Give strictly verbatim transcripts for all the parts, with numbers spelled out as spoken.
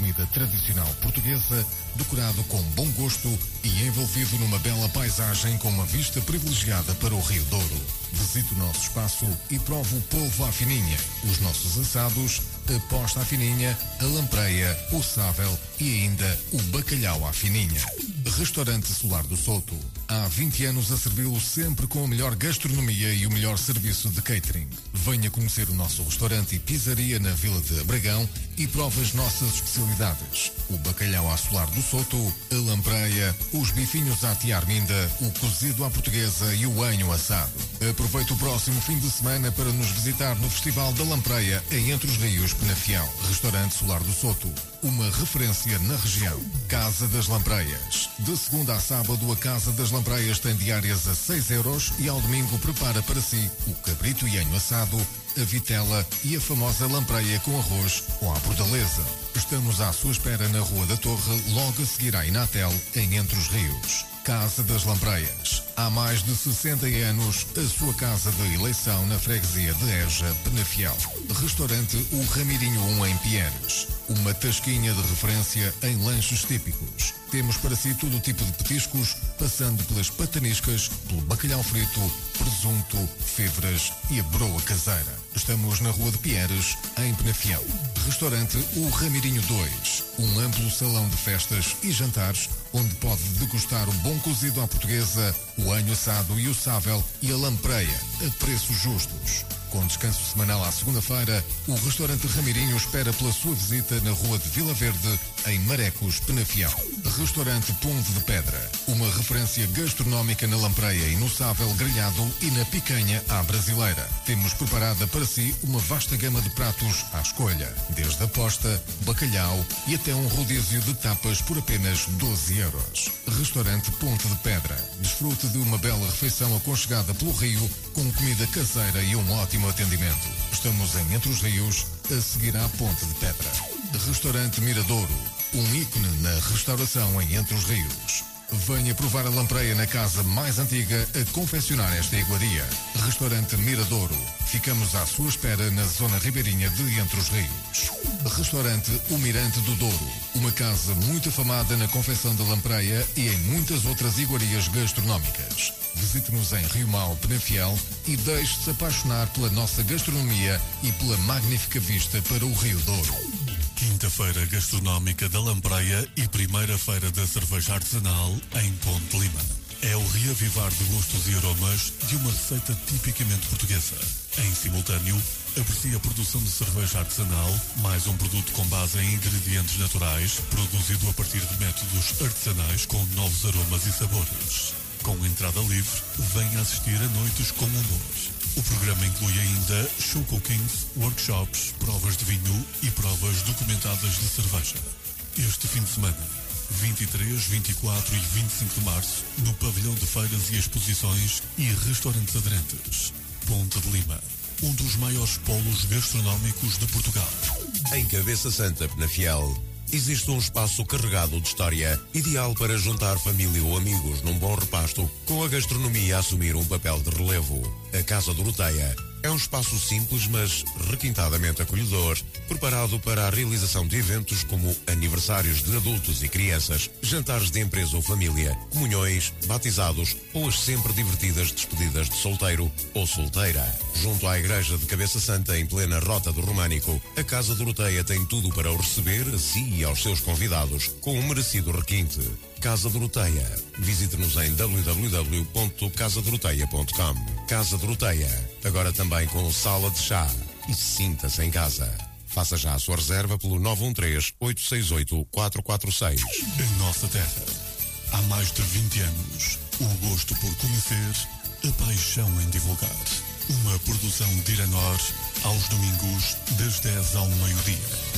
comida tradicional portuguesa, decorado com bom gosto e envolvido numa bela paisagem com uma vista privilegiada para o Rio Douro. Visite o nosso espaço e prove o polvo à fininha, os nossos assados, a posta à fininha, a lampreia, o sável e ainda o bacalhau à fininha. Restaurante Solar do Soto. Há vinte anos a servi-lo sempre com a melhor gastronomia e o melhor serviço de catering. Venha conhecer o nosso restaurante e pizzaria na Vila de Abragão e prove as nossas especialidades. O bacalhau à Solar do Soto, a lampreia, os bifinhos à tia Arminda, o cozido à portuguesa e o anho assado. Aproveite o próximo fim de semana para nos visitar no Festival da Lampreia em Entre os Rios, Penafiel. Restaurante Solar do Soto, uma referência na região. Casa das Lampreias. De segunda a sábado, a Casa das Lampreias tem diárias a seis euros e ao domingo prepara para si o cabrito e anho assado, a vitela e a famosa lampreia com arroz ou à bordaleza. Estamos à sua espera na Rua da Torre, logo a seguir à Inatel, em Entre os Rios. Casa das Lampreias. Há mais de sessenta anos, a sua casa de eleição na freguesia de Eja, Penafiel. Restaurante O Ramirinho um em Pierres. Uma tasquinha de referência em lanches típicos. Temos para si todo o tipo de petiscos, passando pelas pataniscas, pelo bacalhau frito, presunto, febras e a broa caseira. Estamos na Rua de Pierres, em Penafiel. Restaurante O Ramirinho dois. Um amplo salão de festas e jantares, onde pode degustar um bom cozido à portuguesa, o anho assado e o sável e a lampreia, a preços justos. Com descanso semanal à segunda-feira, o restaurante Ramirinho espera pela sua visita na Rua de Vila Verde, em Marecos, Penafiel. Restaurante Ponte de Pedra. Uma referência gastronómica na lampreia e no sável grelhado e na picanha à brasileira. Temos preparada para si uma vasta gama de pratos à escolha. Desde a posta, bacalhau e até um rodízio de tapas por apenas doze euros. Restaurante Ponte de Pedra. Desfrute de uma bela refeição aconchegada pelo rio, com comida caseira e um ótimo atendimento. Estamos em Entre os Rios, a seguir à Ponte de Pedra. Restaurante Miradouro, um ícone na restauração em Entre os Rios. Venha provar a lampreia na casa mais antiga a confeccionar esta iguaria. Restaurante Miradouro. Ficamos à sua espera na zona ribeirinha de Entre os Rios. Restaurante O Mirante do Douro. Uma casa muito afamada na confecção da lampreia e em muitas outras iguarias gastronómicas. Visite-nos em Rio Mau, Penafiel e deixe-se apaixonar pela nossa gastronomia e pela magnífica vista para o Rio Douro. Quinta-feira Gastronómica da Lampreia e Primeira Feira da Cerveja Artesanal em Ponte de Lima. É o reavivar de gostos e aromas de uma receita tipicamente portuguesa. Em simultâneo, aprecie a produção de cerveja artesanal, mais um produto com base em ingredientes naturais, produzido a partir de métodos artesanais com novos aromas e sabores. Com entrada livre, venha assistir a noites com humor. O programa inclui ainda show cookings, workshops, provas de vinho e provas documentadas de cerveja. Este fim de semana, vinte e três, vinte e quatro e vinte e cinco de março, no Pavilhão de Feiras e Exposições e Restaurantes Aderentes. Ponte de Lima, um dos maiores polos gastronómicos de Portugal. Em Cabeça Santa, Penafiel, existe um espaço carregado de história, ideal para juntar família ou amigos num bom repasto, com a gastronomia a assumir um papel de relevo. A Casa Doroteia é um espaço simples, mas requintadamente acolhedor, preparado para a realização de eventos como aniversários de adultos e crianças, jantares de empresa ou família, comunhões, batizados ou as sempre divertidas despedidas de solteiro ou solteira. Junto à Igreja de Cabeça Santa, em plena Rota do Românico, a Casa Doroteia tem tudo para o receber, a si e aos seus convidados, com um merecido requinte. Casa Doroteia. Visite-nos em w w w ponto casa doroteia ponto com. Casa Doroteia, agora também com sala de chá. E sinta-se em casa. Faça já a sua reserva pelo nove um três, oito seis oito, quatro quatro seis. Em nossa terra, há mais de vinte anos, o gosto por conhecer, a paixão em divulgar. Uma produção de Iranor, aos domingos, das dez ao meio-dia.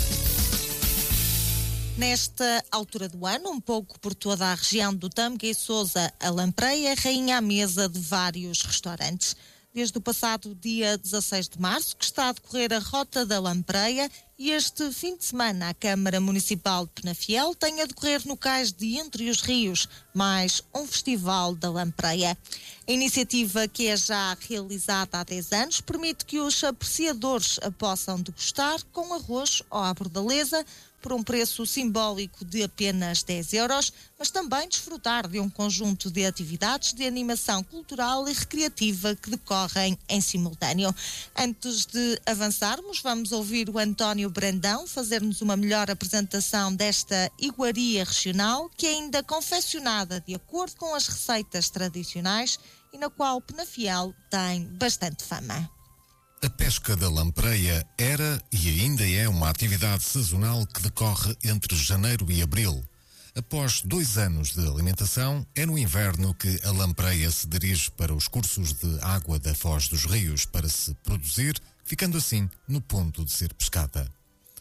Nesta altura do ano, um pouco por toda a região do Tâmega e Sousa, a lampreia rainha à mesa de vários restaurantes. Desde o passado dia dezasseis de março, que está a decorrer a Rota da Lampreia, e este fim de semana a Câmara Municipal de Penafiel tem a decorrer no cais de Entre os Rios, mais um festival da lampreia. A iniciativa, que é já realizada há dez anos, permite que os apreciadores a possam degustar com arroz ou à bordaleza, por um preço simbólico de apenas dez euros, mas também desfrutar de um conjunto de atividades de animação cultural e recreativa que decorrem em simultâneo. Antes de avançarmos, vamos ouvir o António Brandão fazer-nos uma melhor apresentação desta iguaria regional, que é ainda confeccionada de acordo com as receitas tradicionais e na qual Penafiel tem bastante fama. A pesca da lampreia era e ainda é uma atividade sazonal que decorre entre janeiro e abril. Após dois anos de alimentação, é no inverno que a lampreia se dirige para os cursos de água da foz dos rios para se produzir, ficando assim no ponto de ser pescada.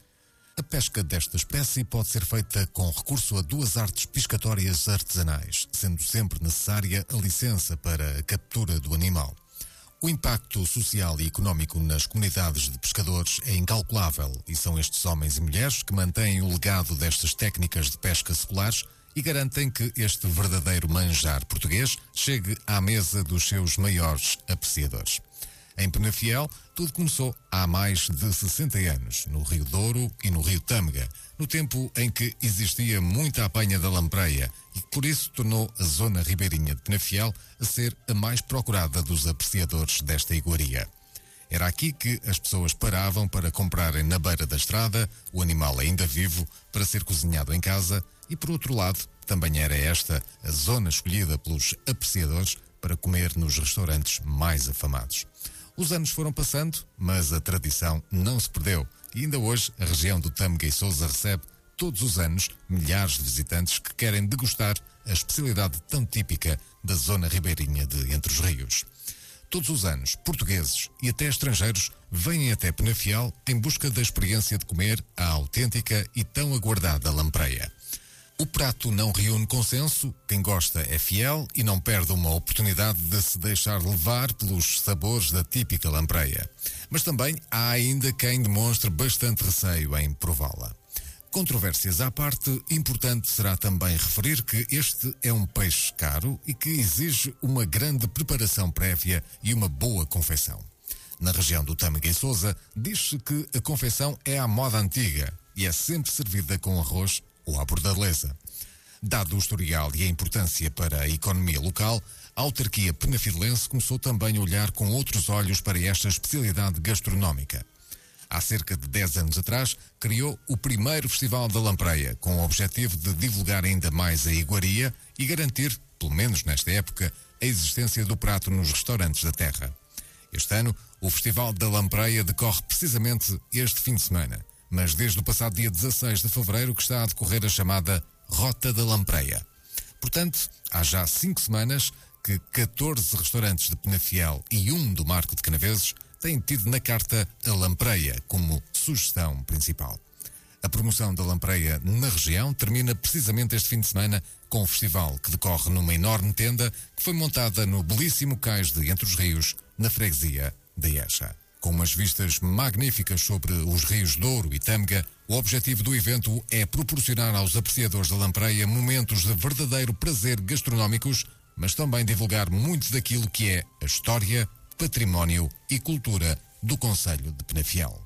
A pesca desta espécie pode ser feita com recurso a duas artes pescatórias artesanais, sendo sempre necessária a licença para a captura do animal. O impacto social e económico nas comunidades de pescadores é incalculável e são estes homens e mulheres que mantêm o legado destas técnicas de pesca seculares e garantem que este verdadeiro manjar português chegue à mesa dos seus maiores apreciadores. Em Penafiel, tudo começou há mais de sessenta anos, no Rio Douro e no Rio Tâmega, no tempo em que existia muita apanha da lampreia e que por isso tornou a zona ribeirinha de Penafiel a ser a mais procurada dos apreciadores desta iguaria. Era aqui que as pessoas paravam para comprarem na beira da estrada o animal ainda vivo para ser cozinhado em casa e, por outro lado, também era esta a zona escolhida pelos apreciadores para comer nos restaurantes mais afamados. Os anos foram passando, mas a tradição não se perdeu e ainda hoje a região do Tâmega e Sousa recebe todos os anos milhares de visitantes que querem degustar a especialidade tão típica da zona ribeirinha de Entre os Rios. Todos os anos, portugueses e até estrangeiros vêm até Penafiel em busca da experiência de comer a autêntica e tão aguardada lampreia. O prato não reúne consenso, quem gosta é fiel e não perde uma oportunidade de se deixar levar pelos sabores da típica lampreia. Mas também há ainda quem demonstre bastante receio em prová-la. Controvérsias à parte, importante será também referir que este é um peixe caro e que exige uma grande preparação prévia e uma boa confecção. Na região do Tâmega e Sousa, diz-se que a confecção é à moda antiga e é sempre servida com arroz ou à bordaleza. Dado o historial e a importância para a economia local, a autarquia penafidelense começou também a olhar com outros olhos para esta especialidade gastronómica. Há cerca de dez anos atrás, criou o primeiro Festival da Lampreia, com o objetivo de divulgar ainda mais a iguaria e garantir, pelo menos nesta época, a existência do prato nos restaurantes da terra. Este ano, o Festival da Lampreia decorre precisamente este fim de semana, mas desde o passado dia dezasseis de fevereiro que está a decorrer a chamada Rota da Lampreia. Portanto, há já cinco semanas que catorze restaurantes de Penafiel e um do Marco de Canaveses têm tido na carta a lampreia como sugestão principal. A promoção da lampreia na região termina precisamente este fim de semana com o festival que decorre numa enorme tenda que foi montada no belíssimo cais de Entre os Rios, na freguesia da Echa. Com umas vistas magníficas sobre os rios Douro e Tâmega, o objetivo do evento é proporcionar aos apreciadores da lampreia momentos de verdadeiro prazer gastronómicos, mas também divulgar muito daquilo que é a história, património e cultura do concelho de Penafiel.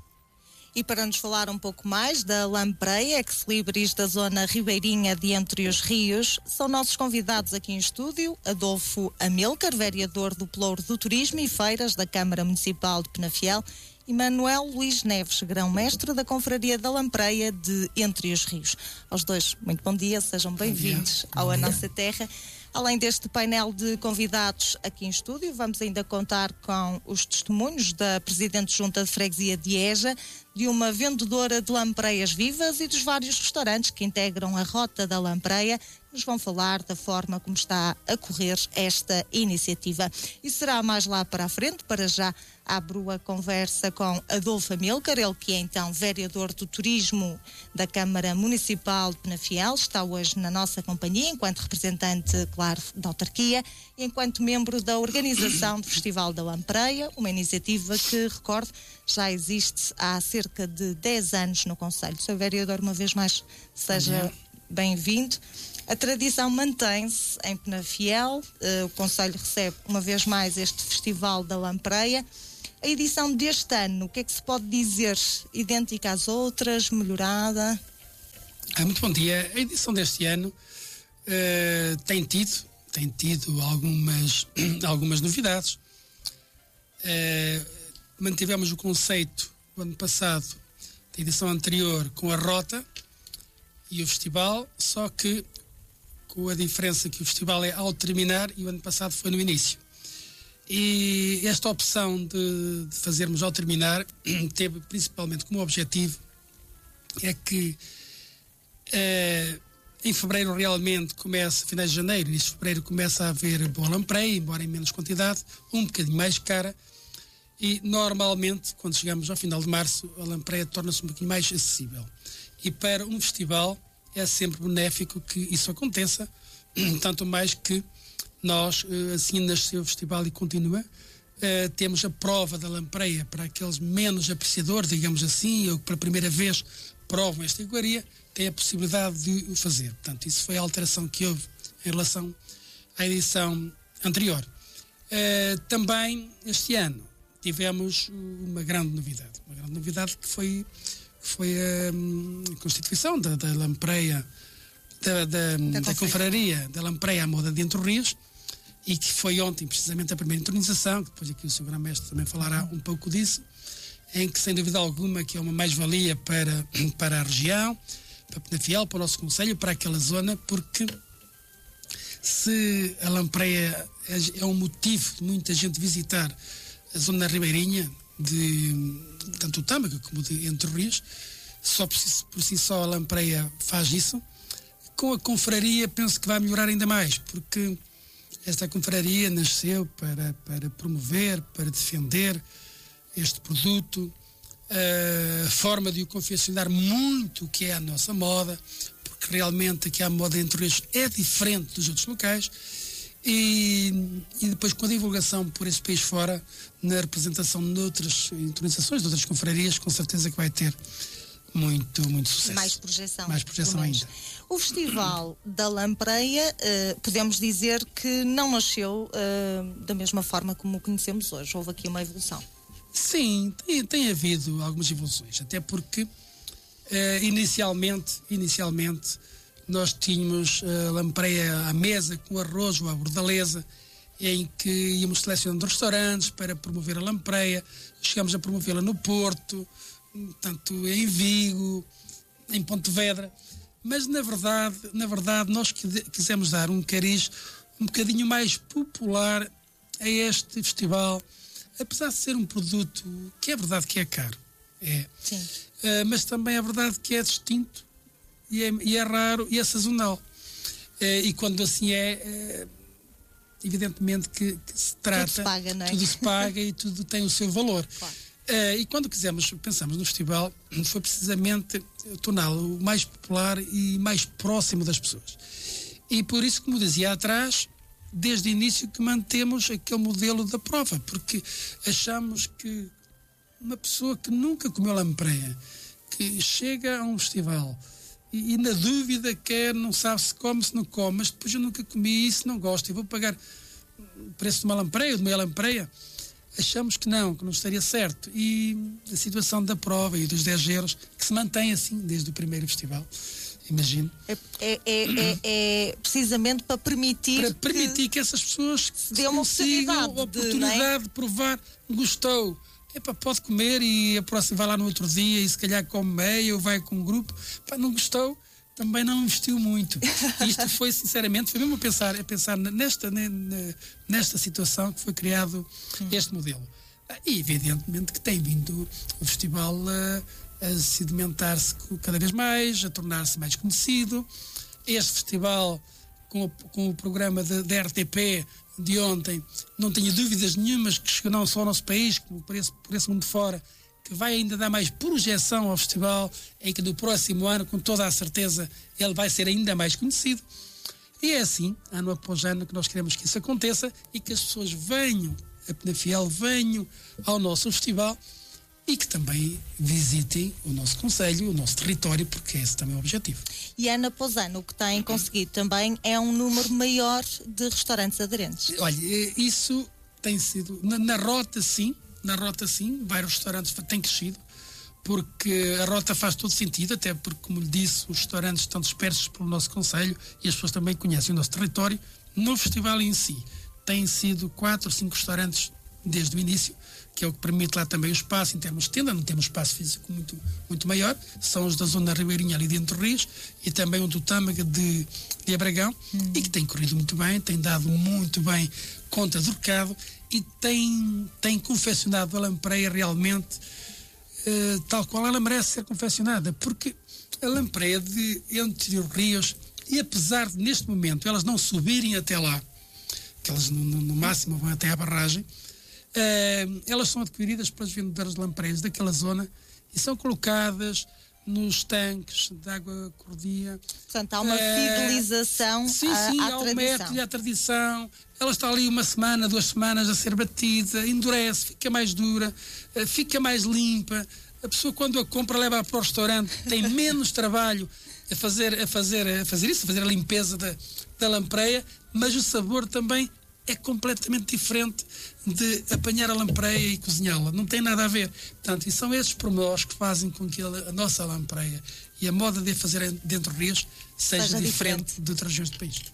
E para nos falar um pouco mais da lampreia, ex-libris da zona ribeirinha de Entre os Rios, são nossos convidados aqui em estúdio Adolfo Amilcar, vereador do Pelouro do Turismo e Feiras da Câmara Municipal de Penafiel, e Manuel Luís Neves, grão-mestre da Confraria da Lampreia de Entre os Rios. Aos dois, muito bom dia, sejam bem-vindos ao A Nossa Terra. Além deste painel de convidados aqui em estúdio, vamos ainda contar com os testemunhos da Presidente Junta de Freguesia de Eja, de uma vendedora de lampreias vivas e dos vários restaurantes que integram a Rota da Lampreia, que nos vão falar da forma como está a correr esta iniciativa. E será mais lá para a frente. Para já abro a conversa com Adolfo Amilcar, ele que é então vereador do Turismo da Câmara Municipal de Penafiel, está hoje na nossa companhia enquanto representante, claro, da autarquia e enquanto membro da organização do Festival da Lampreia, uma iniciativa que, recordo, já existe há cerca de dez anos no concelho. Senhor vereador, uma vez mais, seja bem-vindo. A tradição mantém-se em Penafiel, uh, o concelho recebe uma vez mais este Festival da Lampreia. A edição deste ano, o que é que se pode dizer? Idêntica às outras, melhorada? Ah, muito bom dia. A edição deste ano uh, tem tido, tem tido algumas, algumas novidades. Uh, mantivemos o conceito do ano passado, da edição anterior, com a rota e o festival, só que com a diferença que o festival é ao terminar e o ano passado foi no início. E esta opção de, de fazermos ao terminar teve principalmente como objetivo é que Uh, em fevereiro realmente começa, finais de janeiro, início de fevereiro começa a haver boa lampreia, embora em menos quantidade, um bocadinho mais cara, e normalmente, quando chegamos ao final de março, a lampreia torna-se um bocadinho mais acessível. E para um festival é sempre benéfico que isso aconteça, tanto mais que nós, assim nasceu o festival e continua, uh, temos a prova da lampreia para aqueles menos apreciadores, digamos assim, ou que pela primeira vez provam esta iguaria, tem a possibilidade de o fazer. Portanto, isso foi a alteração que houve em relação à edição anterior. Uh, também, este ano, tivemos uma grande novidade. Uma grande novidade que foi, foi a, a constituição da, da lampreia, da, da, da, da confraria da lampreia à moda de Entre Rios, e que foi ontem, precisamente, a primeira entronização, que depois aqui o senhor Grão-Mestre também falará um pouco disso, em que, sem dúvida alguma, que é uma mais-valia para, para a região, para Penafiel, para o nosso concelho, para aquela zona, porque se a lampreia é, é um motivo de muita gente visitar a zona ribeirinha, de tanto o Tâmega como de Entre Rios, só por si, por si só a lampreia faz isso. Com a confraria penso que vai melhorar ainda mais, porque esta confraria nasceu para, para promover, para defender este produto, a forma de o confeccionar muito, que é a nossa moda, porque realmente aqui a moda Entre Rios é diferente dos outros locais, e, e depois com a divulgação por esse país fora, na representação noutras entronizações, de outras confrarias, com certeza que vai ter muito, muito sucesso. Mais projeção. Mais projeção ainda. O Festival da Lampreia, uh, podemos dizer que não nasceu uh, da mesma forma como o conhecemos hoje. Houve aqui uma evolução. Sim, tem, tem havido algumas evoluções, até porque uh, inicialmente, inicialmente nós tínhamos a uh, lampreia à mesa com arroz ou à bordaleza, em que íamos selecionando restaurantes para promover a lampreia, chegamos a promovê-la no Porto, tanto em Vigo, em Pontevedra, mas na verdade, na verdade nós quisemos dar um cariz um bocadinho mais popular a este festival, apesar de ser um produto que é verdade que é caro, é. Sim. Uh, mas também é verdade que é distinto e é, e é raro e é sazonal. Uh, e quando assim é, uh, evidentemente que, que se trata, tudo se paga, não é? Tudo se paga e tudo tem o seu valor. Claro. Uh, e quando quisemos, pensamos no festival, foi precisamente torná-lo mais popular e mais próximo das pessoas. E por isso, como dizia atrás, desde o início que mantemos aquele modelo da prova, porque achamos que uma pessoa que nunca comeu lampreia, que chega a um festival e, e na dúvida quer, não sabe se come, se não come, mas depois eu nunca comi isso, não gosto, e vou pagar o preço de uma lampreia ou de meia lampreia, achamos que não, que não estaria certo. E a situação da prova e dos dez euros, que se mantém assim desde o primeiro festival, imagino. É, é, é, é precisamente para permitir, para permitir que, que essas pessoas se dê uma consigam a oportunidade, oportunidade de, de provar, gostou. Epá, pode comer e a próxima vai lá no outro dia e se calhar come meio ou vai com um grupo. Epá, não gostou, também não investiu muito. Isto foi, sinceramente, foi mesmo a pensar, a pensar nesta, nesta situação que foi criado hum. este modelo. E evidentemente que tem vindo o festival a, a sedimentar-se cada vez mais, a tornar-se mais conhecido. Este festival, com o, com o programa da R T P de ontem, não tenho dúvidas nenhumas que chegou não só ao nosso país, como por esse, por esse mundo fora, que vai ainda dar mais projeção ao festival, em que no próximo ano, com toda a certeza, ele vai ser ainda mais conhecido. E é assim, ano após ano, que nós queremos que isso aconteça e que as pessoas venham a Penafiel, venham ao nosso festival e que também visitem o nosso concelho, o nosso território, porque esse também é o objetivo. E ano após ano, o que têm conseguido também é um número maior de restaurantes aderentes. Olha, isso tem sido, na, na rota sim, na rota sim, vários restaurantes têm crescido, porque a rota faz todo sentido, até porque, como lhe disse, os restaurantes estão dispersos pelo nosso concelho e as pessoas também conhecem o nosso território. No festival em si, têm sido quatro ou cinco restaurantes desde o início, que é o que permite lá também o espaço em termos de tenda, não temos espaço físico muito, muito maior, são os da zona ribeirinha ali dentro do Rios e também o do Tâmega de, de Abragão, hum. e que tem corrido muito bem, tem dado muito bem conta do recado e tem, tem confeccionado a lampreia realmente uh, tal qual ela merece ser confeccionada, porque a lampreia de entre os rios, e apesar de neste momento elas não subirem até lá, que elas no, no máximo vão até à barragem, Uh, elas são adquiridas pelas vendedoras de lampreias daquela zona e são colocadas nos tanques de água cordia. Portanto, há uma uh, fidelização sim, à, sim, à ao tradição. método e à tradição. Ela está ali uma semana, duas semanas a ser batida, endurece, fica mais dura, uh, fica mais limpa. A pessoa, quando a compra, leva para o restaurante, tem menos trabalho a fazer, a fazer, a fazer isso, a fazer a limpeza da, da lampreia, mas o sabor também é completamente diferente de apanhar a lampreia e cozinhá-la. Não tem nada a ver. Portanto, e são esses pormenores que fazem com que a nossa lampreia e a moda de a fazer dentro de rios seja, seja diferente, diferente de outras regiões do país.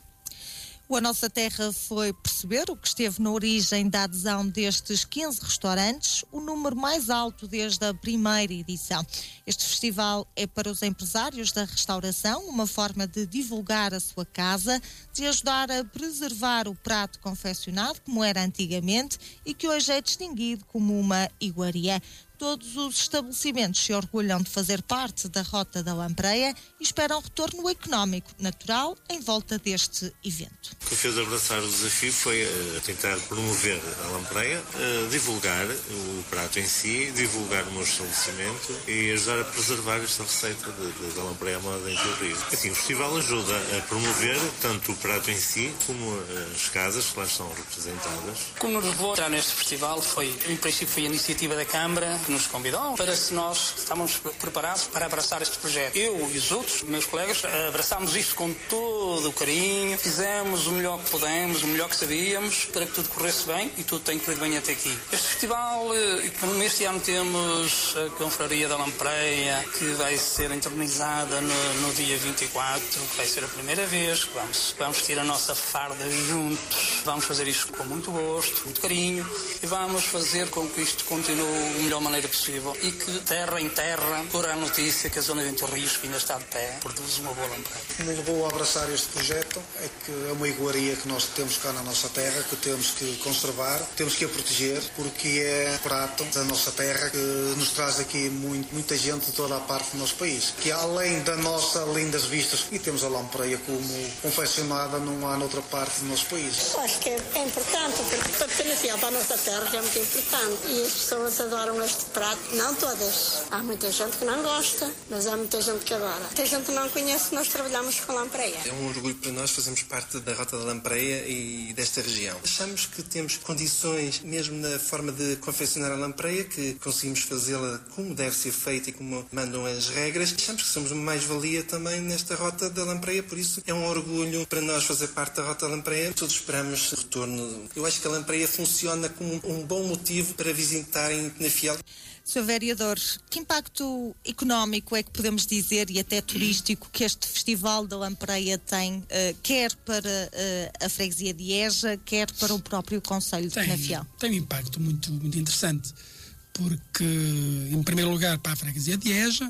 O A Nossa Terra foi perceber o que esteve na origem da adesão destes quinze restaurantes, o número mais alto desde a primeira edição. Este festival é para os empresários da restauração uma forma de divulgar a sua casa, de ajudar a preservar o prato confeccionado, como era antigamente, e que hoje é distinguido como uma iguaria. Todos os estabelecimentos se orgulham de fazer parte da Rota da Lampreia e esperam retorno económico natural em volta deste evento. O que fez abraçar o desafio foi uh, tentar promover a lampreia, uh, divulgar o prato em si, divulgar o meu estabelecimento e ajudar a preservar esta receita de, de, da lampreia à moda em Rio Rio. Assim, o festival ajuda a promover tanto o prato em si como uh, as casas que lá estão representadas. Como nos levou a entrar neste festival foi, em princípio, foi a iniciativa da Câmara que nos convidou para se nós estávamos preparados para abraçar este projeto. Eu e os outros, meus colegas, abraçámos isto com todo o carinho, fizemos o melhor que pudemos, o melhor que sabíamos, para que tudo corresse bem e tudo tem corrido bem até aqui. Este festival, este ano temos a Confraria da Lampreia, que vai ser entronizada no, no dia vinte e quatro, que vai ser a primeira vez que vamos, vamos ter a nossa farda juntos. Vamos fazer isto com muito gosto, muito carinho, e vamos fazer com que isto continue da melhor maneira possível e que terra em terra corra a notícia que a zona de Entre Rios, que ainda está de pé, produz uma boa lampreia. O que me levou a abraçar este projeto é que é uma iguaria que nós temos cá na nossa terra, que temos que conservar, temos que a proteger, porque é prato da nossa terra que nos traz aqui muito, muita gente de toda a parte do nosso país. Que além da nossa lindas vistas, e temos a lampreia como confeccionada, não há noutra parte do nosso país. Eu acho que é importante, porque pertencendo à nossa terra é muito importante e as pessoas adoram este prato, não todas. Há muita gente que não gosta, mas há muita gente que adora. Muita gente que não conhece, nós trabalhamos com lampreia. É um orgulho para nós fazermos parte da Rota da Lampreia e desta região. Achamos que temos condições, mesmo na forma de confeccionar a lampreia, que conseguimos fazê-la como deve ser feita e como mandam as regras. Achamos que somos uma mais-valia também nesta Rota da Lampreia, por isso é um orgulho para nós fazer parte da Rota da Lampreia. Todos esperamos retorno. Eu acho que a lampreia funciona como um bom motivo para visitarem na Fiel. senhor Vereador, que impacto económico é que podemos dizer, e até turístico, que este Festival da Lampreia tem, uh, quer para uh, a freguesia de Eja, quer para o próprio concelho de Penafiel? Tem um impacto muito, muito interessante, porque, em primeiro lugar, para a freguesia de Eja,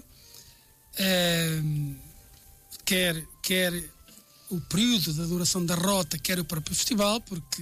uh, quer, quer o período da duração da rota, quer o próprio festival, porque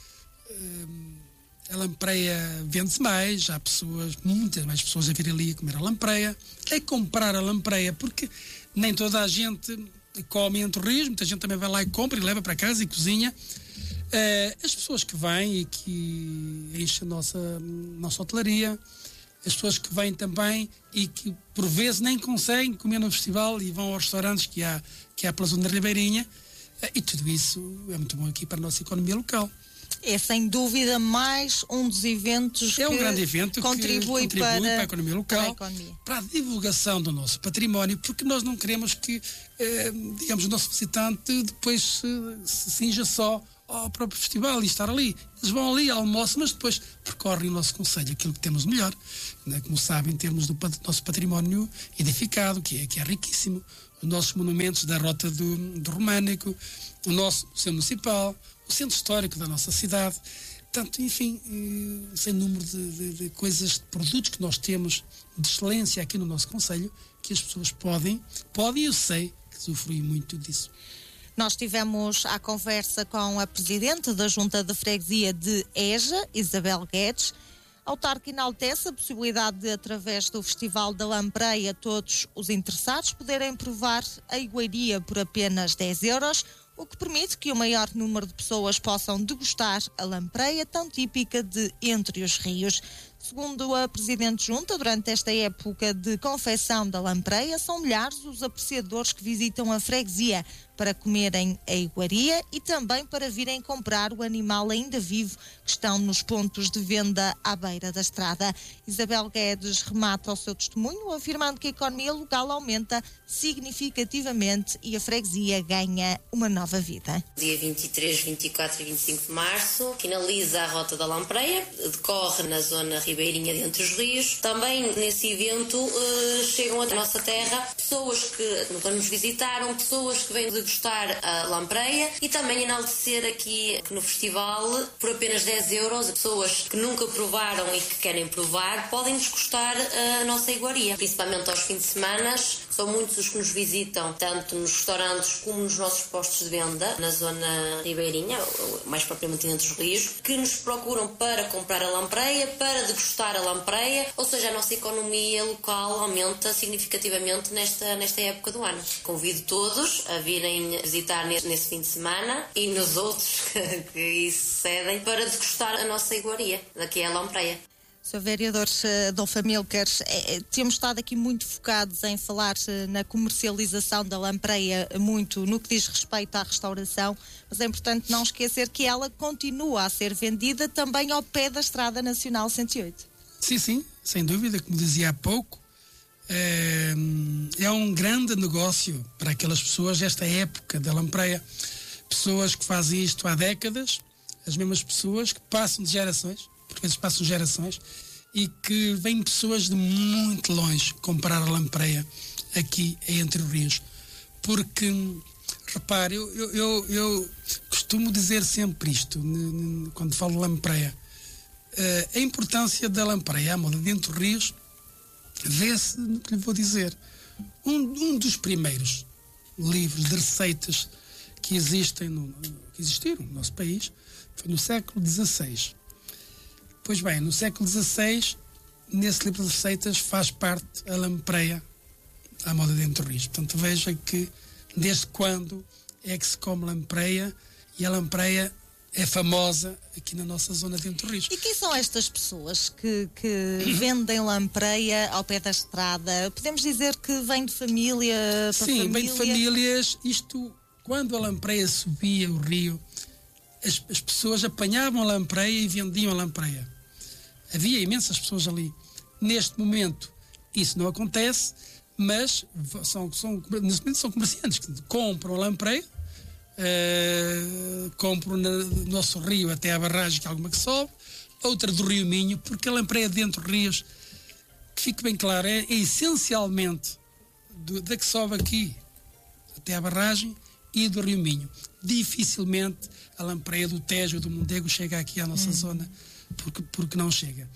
uh, a lampreia vende-se mais, há pessoas, muitas mais pessoas a vir ali a comer a lampreia, a comprar a lampreia, porque nem toda a gente come Entre Rios, muita gente também vai lá e compra e leva para casa e cozinha. Uh, as pessoas que vêm e que enchem a nossa, nossa hotelaria, as pessoas que vêm também e que por vezes nem conseguem comer no festival e vão aos restaurantes que há, que há pela zona ribeirinha, uh, e tudo isso é muito bom aqui para a nossa economia local. É sem dúvida mais um dos eventos é um que grande evento contribui, que contribui para, para a economia local, para a, economia. para a divulgação do nosso património, porque nós não queremos que, eh, digamos, o nosso visitante depois se, se cinja só ao próprio festival e estar ali. Eles vão ali, almoçam, mas depois percorrem o nosso concelho, aquilo que temos melhor, né? Como sabem, temos do nosso património edificado, que é, que é riquíssimo, os nossos monumentos da Rota do, do Românico, o nosso Museu Municipal, o centro histórico da nossa cidade. Portanto, enfim, sem número de, de, de coisas, de produtos que nós temos de excelência aqui no nosso concelho, que as pessoas podem, podem, eu sei, que usufruem muito disso. Nós tivemos a conversa com a Presidente da Junta de Freguesia de Eja, Isabel Guedes. A autarca enaltece a possibilidade de, através do Festival da Lampreia, todos os interessados poderem provar a iguaria por apenas dez euros, o que permite que o maior número de pessoas possam degustar a lampreia tão típica de Entre os Rios. Segundo a Presidente Junta, durante esta época de confecção da lampreia, são milhares os apreciadores que visitam a freguesia para comerem a iguaria e também para virem comprar o animal ainda vivo que estão nos pontos de venda à beira da estrada. Isabel Guedes remata o seu testemunho, afirmando que a economia local aumenta significativamente e a freguesia ganha uma nova vida. Dia vinte e três, vinte e quatro e vinte e cinco de março, finaliza a Rota da Lampreia, decorre na zona ribeirinha de Entre os Rios. Também nesse evento uh, chegam à nossa terra pessoas que nos visitaram, pessoas que vêm degustar a lampreia e também enaltecer aqui que no festival, por apenas dez euros, pessoas que nunca provaram e que querem provar podem degustar a nossa iguaria. Principalmente aos fins de semana, são muitos os que nos visitam, tanto nos restaurantes como nos nossos postos de venda, na zona ribeirinha, mais propriamente Entre os Rios, que nos procuram para comprar a lampreia, para degustar a lampreia, ou seja, a nossa economia local aumenta significativamente nesta, nesta época do ano. Convido todos a virem visitar nesse, nesse fim de semana e nos outros que, que isso cedem para degustar a nossa iguaria, daqui é a lampreia. senhor Vereador Adolfo Amílcar, é, temos estado aqui muito focados em falar na comercialização da lampreia, muito no que diz respeito à restauração, mas é importante não esquecer que ela continua a ser vendida também ao pé da Estrada Nacional cento e oito. Sim, sim, sem dúvida, como dizia há pouco, é, é um grande negócio para aquelas pessoas desta época da lampreia, pessoas que fazem isto há décadas, as mesmas pessoas que passam de gerações, porque vezes passam gerações, e que vêm pessoas de muito longe comprar a lampreia aqui Entre os Rios. Porque, repare, eu, eu, eu, eu costumo dizer sempre isto, quando falo de lampreia. A importância da lampreia à moda de Entre os Rios vê-se no que lhe vou dizer. Um, um dos primeiros livros de receitas que existem no, que existiram no nosso país foi no século dezasseis. Pois bem, no século dezasseis, nesse livro de receitas faz parte a lampreia à moda de Entre os Rios. Portanto, veja que desde quando é que se come lampreia, e a lampreia é famosa aqui na nossa zona de Entre os Rios. E quem são estas pessoas que, que vendem lampreia ao pé da estrada? Podemos dizer que vem de família para Sim, família? vem de famílias. Isto, quando a lampreia subia o rio, as, as pessoas apanhavam a lampreia e vendiam a lampreia. Havia imensas pessoas ali. Neste momento isso não acontece, mas são, são, neste momento são comerciantes que compram a lampreia, uh, compram no nosso rio até à barragem, que é alguma que sobe, outra do Rio Minho, porque a lampreia de Entre os Rios, que fique bem claro, é, é essencialmente do, da que sobe aqui até à barragem e do Rio Minho. Dificilmente a lampreia do Tejo ou do Mondego chega aqui à nossa hum. zona, porque, porque não chega.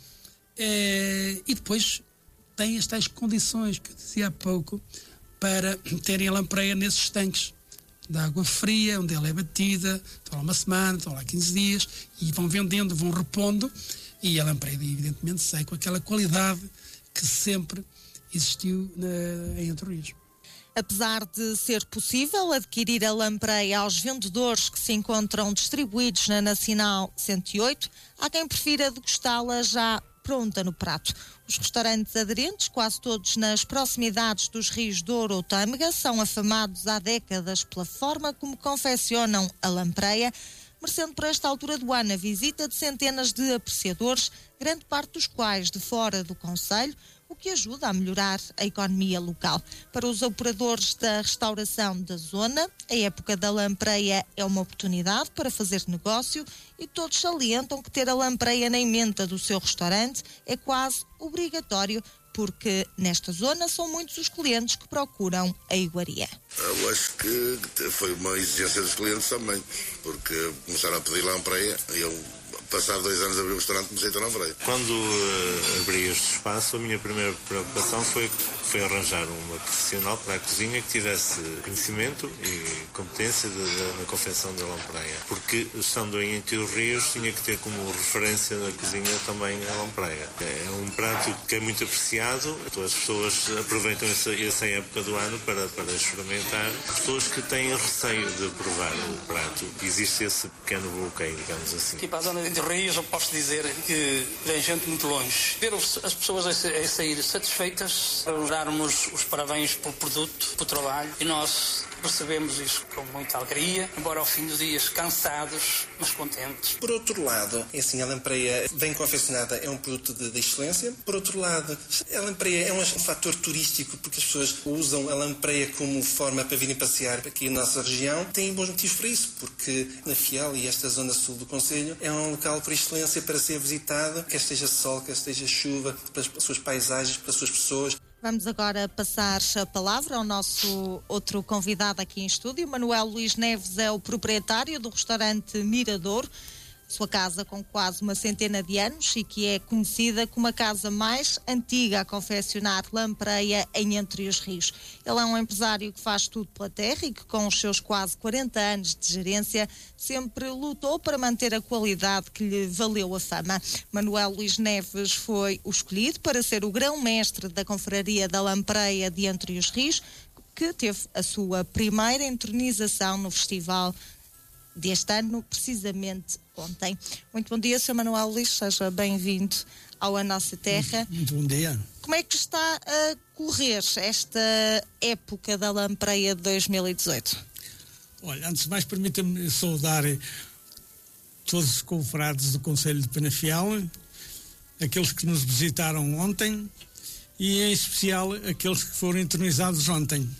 É, e depois tem as tais condições que eu dizia há pouco para terem a lampreia nesses tanques de água fria, onde ela é batida, estão lá uma semana, estão lá quinze dias, e vão vendendo, vão repondo, e a lampreia evidentemente sai com aquela qualidade que sempre existiu na, em Entre os Rios. Apesar de ser possível adquirir a lampreia aos vendedores que se encontram distribuídos na Nacional cento e oito, há quem prefira degustá-la já pronta no prato. Os restaurantes aderentes, quase todos nas proximidades dos rios Douro ou Tâmega, são afamados há décadas pela forma como confeccionam a lampreia, merecendo por esta altura do ano a visita de centenas de apreciadores, grande parte dos quais de fora do concelho, o que ajuda a melhorar a economia local. Para os operadores da restauração da zona, a época da lampreia é uma oportunidade para fazer negócio e todos salientam que ter a lampreia na emenda do seu restaurante é quase obrigatório, porque nesta zona são muitos os clientes que procuram a iguaria. Eu acho que foi uma exigência dos clientes também, porque começaram a pedir lampreia e eu, passado dois anos de abrir o restaurante, comecei a ter lampreia. Quando uh, abri este espaço, a minha primeira preocupação foi, foi arranjar uma profissional para a cozinha que tivesse conhecimento e competência de, de, na confecção da lampreia. Porque, estando em Entre os Rios, tinha que ter como referência na cozinha também a lampreia. É um prato que é muito apreciado, as pessoas aproveitam essa, essa época do ano para, para experimentar. Pessoas que têm receio de provar o prato. Existe esse pequeno bloqueio, digamos assim. Aqui para a zona de Rios, eu posso dizer que vem gente muito longe. Ver as pessoas a sair satisfeitas, a darmos os parabéns pelo produto, pelo trabalho, e nós recebemos isso com muita alegria, embora ao fim dos dias cansados, mas contentes. Por outro lado, é assim, a lampreia bem confeccionada é um produto de, de excelência. Por outro lado, a lampreia é um, um fator turístico, porque as pessoas usam a lampreia como forma para virem passear aqui na nossa região. Tem bons motivos para isso, porque na Fiel e esta zona sul do concelho é um local por excelência para ser visitado, quer esteja sol, quer esteja chuva, para as suas paisagens, para as suas pessoas. Vamos agora passar a palavra ao nosso outro convidado aqui em estúdio. Manuel Luís Neves é o proprietário do restaurante Mirador, sua casa com quase uma centena de anos e que é conhecida como a casa mais antiga a confeccionar lampreia em Entre os Rios. Ele é um empresário que faz tudo pela terra e que, com os seus quase quarenta anos de gerência, sempre lutou para manter a qualidade que lhe valeu a fama. Manuel Luís Neves foi o escolhido para ser o grão-mestre da Confraria da Lampreia de Entre os Rios, que teve a sua primeira entronização no festival deste ano, precisamente ontem. Muito bom dia, senhor Manuel Luís, seja bem-vindo ao A Nossa Terra. Muito bom dia. Como é que está a correr esta época da lampreia de dois mil e dezoito? Olha, antes de mais, permita-me saudar todos os confrades do Concelho de Penafiel, aqueles que nos visitaram ontem e, em especial, aqueles que foram entronizados ontem.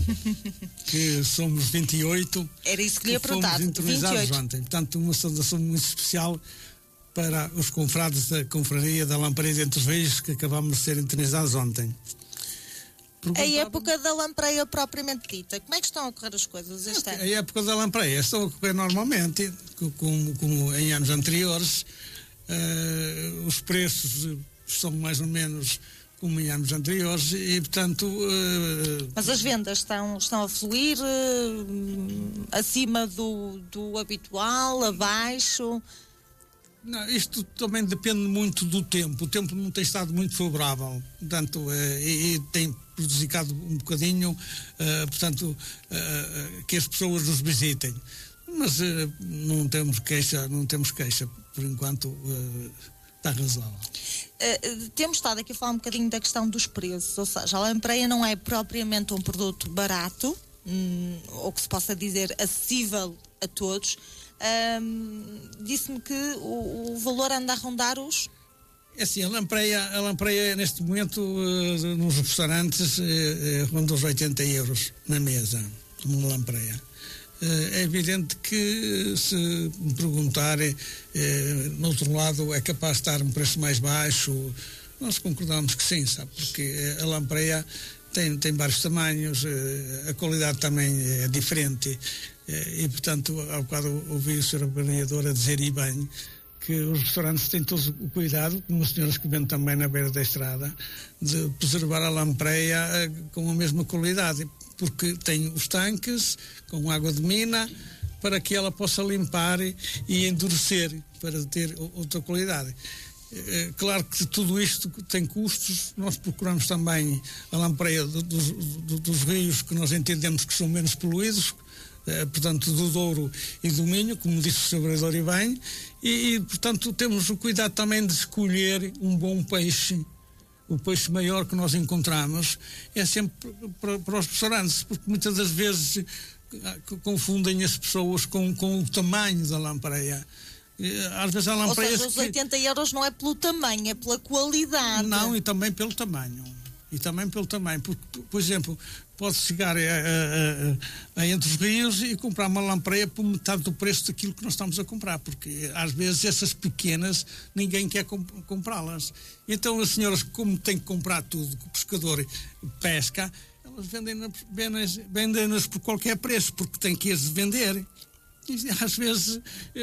Que somos vinte e oito. Era isso que lhe ia perguntar. Fomos entronizados ontem. Portanto, uma saudação muito especial para os confrades da Confraria da Lampreia de Entre os Rios, que acabámos de ser entronizados ontem. A época da lampreia propriamente dita, como é que estão a correr as coisas este ano? A época da lampreia estão a correr normalmente, como, como em anos anteriores. Uh, os preços são mais ou menos como em anos anteriores e, portanto... Uh, Mas as vendas estão, estão a fluir uh, acima do, do habitual, abaixo? Não, isto também depende muito do tempo. O tempo não tem estado muito favorável, portanto, uh, e, e tem prejudicado um bocadinho, uh, portanto, uh, que as pessoas nos visitem. Mas uh, não temos queixa, não temos queixa, por enquanto... Uh, Está razoável. Uh, temos estado aqui a falar um bocadinho da questão dos preços, ou seja, a lampreia não é propriamente um produto barato, hum, ou que se possa dizer acessível a todos. Um, disse-me que o, o valor anda a rondar os... É assim, a lampreia, a lampreia neste momento uh, nos restaurantes uh, uh, ronda os oitenta euros na mesa, uma lampreia. É evidente que, se me perguntarem, eh, no outro lado é capaz de estar um preço mais baixo, nós concordamos que sim, sabe? Porque a lampreia tem, tem vários tamanhos, eh, a qualidade também é diferente eh, e, portanto, há bocado ouvi o senhor vereador a dizer, e bem, que os restaurantes têm todos o cuidado, como as senhoras que vendem também na beira da estrada, de preservar a lampreia eh, com a mesma qualidade, porque tem os tanques com água de mina para que ela possa limpar e endurecer para ter outra qualidade. É claro que tudo isto tem custos. Nós procuramos também a lampreia dos, dos, dos rios que nós entendemos que são menos poluídos, eh, portanto do Douro e do Minho, como disse o senhor vereador e bem, e, e portanto temos o cuidado também de escolher um bom peixe. O peixe maior que nós encontramos é sempre para, para os restaurantes, porque muitas das vezes confundem as pessoas com, com o tamanho da lampreia. Às vezes há lampreias. Ou seja, os oitenta euros não é pelo tamanho, é pela qualidade. Não, e também pelo tamanho. E também pelo tamanho. Porque, por exemplo, pode chegar a, a, a, a Entre os Rios e comprar uma lampreia por metade do preço daquilo que nós estamos a comprar, porque às vezes essas pequenas ninguém quer comp comprá-las. Então as senhoras, como têm que comprar tudo, que o pescador pesca, elas vendem-nas vendem vendem por qualquer preço, porque têm que as vender. E às vezes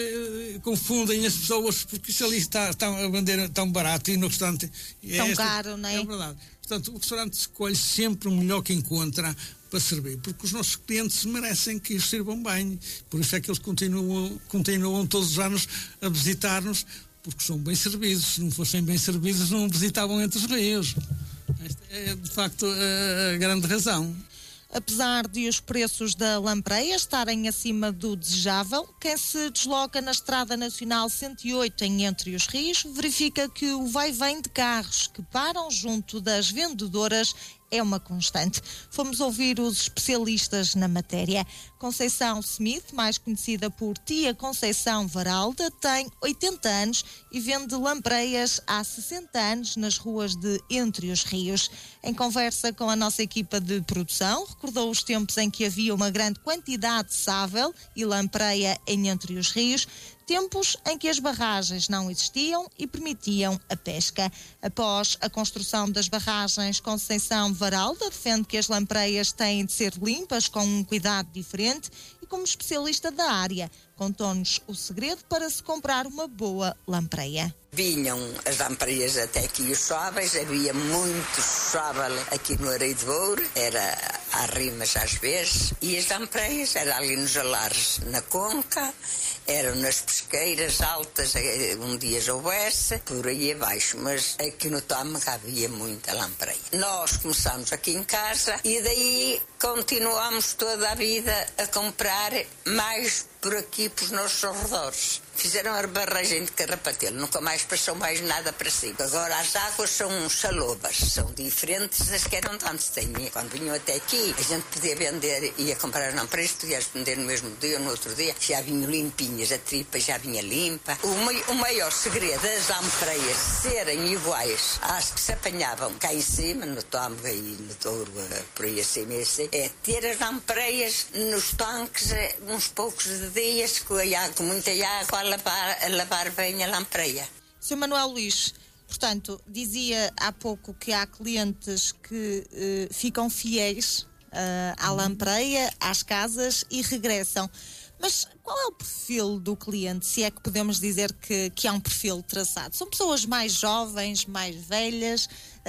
eh, confundem as pessoas, porque isso ali está, está a vender tão barato e no restaurante é tão caro, não é? É verdade. Portanto, o restaurante escolhe sempre o melhor que encontra para servir, porque os nossos clientes merecem que os sirvam bem. Por isso é que eles continuam, continuam todos os anos a visitar-nos, porque são bem servidos. Se não fossem bem servidos, não visitavam Entre os Rios. Esta é, de facto, a, a grande razão. Apesar de os preços da lampreia estarem acima do desejável, quem se desloca na Estrada Nacional cento e oito em Entre os Rios verifica que o vai-vem de carros que param junto das vendedoras é uma constante. Fomos ouvir os especialistas na matéria. Conceição Smith, mais conhecida por Tia Conceição Varalda, tem oitenta anos e vende lampreias há sessenta anos nas ruas de Entre os Rios. Em conversa com a nossa equipa de produção, recordou os tempos em que havia uma grande quantidade de sável e lampreia em Entre os Rios, tempos em que as barragens não existiam e permitiam a pesca. Após a construção das barragens, Conceição Varalda defende que as lampreias têm de ser limpas com um cuidado diferente e, como especialista da área, contou-nos o segredo para se comprar uma boa lampreia. Vinham as lampreias até aqui os sábados, havia muito sábado aqui no Areio de Ouro, era a rimas às vezes, e as lampreias eram ali nos alares na Conca, eram nas pesqueiras altas, um dia houvesse, por aí abaixo, mas aqui no Tâmega havia muita lampreia. Nós começamos aqui em casa e daí continuamos toda a vida a comprar mais por aqui, pelos nossos arredores. Fizeram a barragem de Carrapatelo, nunca mais passou mais nada para si. Agora as águas são salobas, são diferentes das que eram antes. Quando vinham até aqui, a gente podia vender, ia comprar não preço, podia vender no mesmo dia ou no outro dia, já vinham limpinhas, a tripa já vinha limpa. O, mai, o maior segredo das lampreias serem iguais às que se apanhavam cá em cima, no Tâmega e no Douro, por aí acima, é ter as lampreias nos tanques uns poucos dias, com, a água, com muita água, a lavar, a lavar bem a lampreia. senhor Manuel Luís, portanto, dizia há pouco que há clientes que uh, ficam fiéis uh, à lampreia, às casas e regressam. Mas qual é o perfil do cliente, se é que podemos dizer que, que há um perfil traçado? São pessoas mais jovens, mais velhas?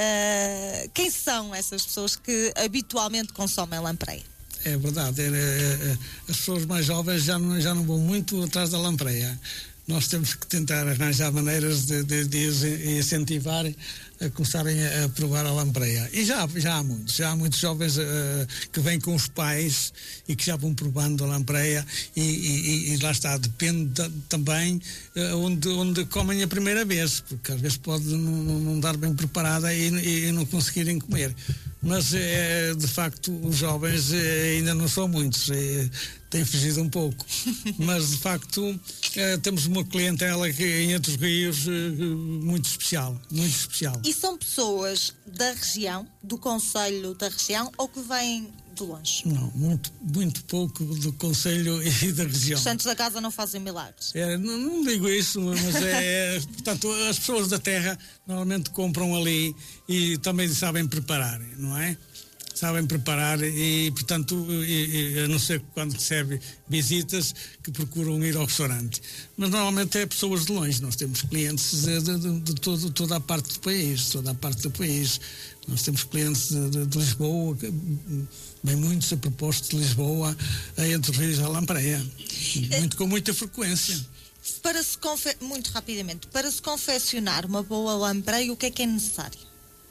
Uh, quem são essas pessoas que habitualmente consomem lampreia? É verdade, é, é, as pessoas mais jovens já não, já não vão muito atrás da lampreia. Nós temos que tentar arranjar maneiras de, de, de os incentivar a começarem a, a provar a lampreia. E já, já há muitos, já há muitos jovens uh, que vêm com os pais e que já vão provando a lampreia e, e, e lá está, depende da, também uh, onde, onde comem a primeira vez, porque às vezes pode não, não dar bem preparada e, e, e não conseguirem comer. Mas, é, de facto, os jovens é, ainda não são muitos, é, têm fugido um pouco. Mas, de facto, é, temos uma clientela que, em Entre os Rios, é, muito especial, muito especial. E são pessoas da região, do concelho da região, ou que vêm de longe? Não, muito, muito pouco do concelho e da região. Os santos da casa não fazem milagres? É, não, não digo isso, mas é, portanto, as pessoas da terra normalmente compram ali e também sabem preparar, não é? Sabem preparar e, portanto, e, e, a não ser quando recebe visitas que procuram ir ao restaurante. Mas normalmente é pessoas de longe. Nós temos clientes de, de, de todo, toda a parte do país, toda a parte do país. Nós temos clientes de, de, de Lisboa, bem muitos a propósito de Lisboa, a Entre os Rios à lampreia, muito, com muita frequência. Para se confe... Muito rapidamente, para se confeccionar uma boa lampreia, o que é que é necessário?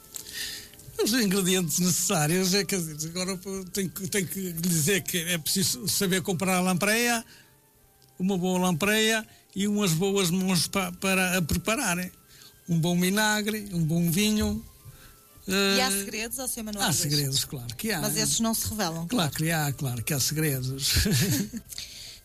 Os ingredientes necessários, é, quer dizer, agora tenho, tenho que dizer que é preciso saber comprar a lampreia, uma boa lampreia e umas boas mãos pa, para a prepararem. Um bom vinagre, um bom vinho. E há segredos, ao senhor Manuel? Há segredos, claro que há. Mas esses não se revelam? Claro, claro que há, claro que há segredos.